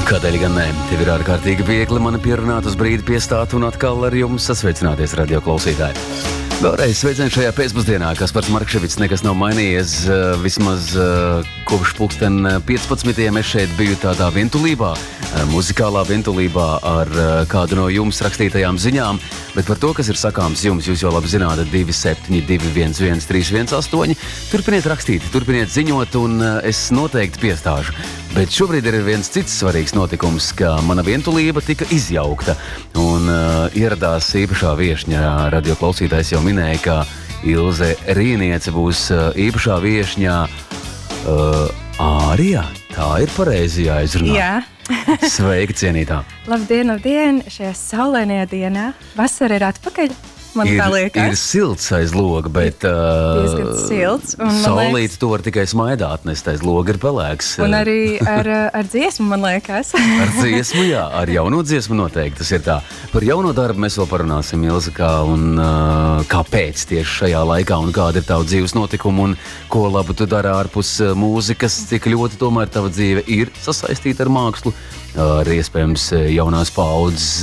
Kādēļ gan nē? Tev ir ārkārtīgi viegli mani pierunāt uz brīdi piestāt un atkal ar jums sasveicināties, radio klausītāji. Vēlreiz sveicien šajā pēcpusdienā, Kaspars Markševics, nekas nav mainījies, vismaz kopš pulksten 15. Es šeit biju tādā vientulībā, muzikālā vientulībā ar kādu no jums rakstītajām ziņām, bet par to, kas ir sakāms jums, jūs jau labi zināt, 27211 turpiniet rakstīt, turpiniet ziņot, un es noteikti piestāžu. Bet šobrīd ir viens cits svarīgs notikums, ka mana vientulība tika izjaukta, un ieradās īpašā viešņa. Radio klausītājs jau minēja, ka Ilze Rīniece būs īpašā viešņā Ārijā. Tā ir pareizi jāizrunā. Jā. Sveika, cienītā. Labdien, labdien, šajā saulainajā dienā. Vasara ir atpakaļ. Man tā liekas. Ir silts aiz loga, bet diezgan silts. Saulīti to var tikai smaidā atnest, aiz loga ir pelēks. Un arī ar dziesmu, man liekas. Ar dziesmu, jā, ar jauno dziesmu noteikti tas ir tā. Par jauno darbu mēs vēl parunāsim, Ilze, kā un kāpēc tieši šajā laikā un kāda ir tava dzīves notikuma un ko labu tu dari ārpus mūzikas, cik ļoti tomēr tava dzīve ir sasaistīta ar mākslu, ar iespējams jaunās paaudzes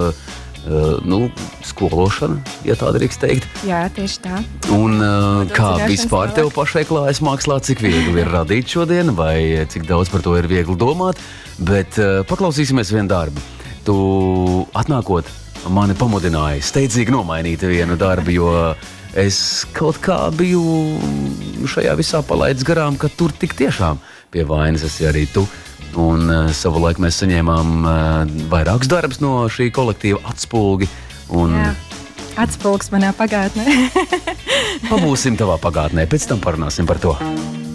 skološana, ja tā drīkst teikt. Jā, tieši tā. Un kā vispār tev pašai klājas mākslā, cik viegli ir radīt šodien, vai cik daudz par to ir viegli domāt, bet paklausīsimies vienu darbu. Tu atnākot mani pamudināji steidzīgi nomainīt vienu darbu, jo es kaut kā biju šajā visā palaidis garām, ka tur tik tiešām pie vainas esi arī tu. Un savulaik mēs saņēmām vairākus darbus no šī kolektīva Atspulgi. Jā, Atspulgs manā pagātnē. Pabūsim tavā pagātnē, pēc tam parunāsim par to.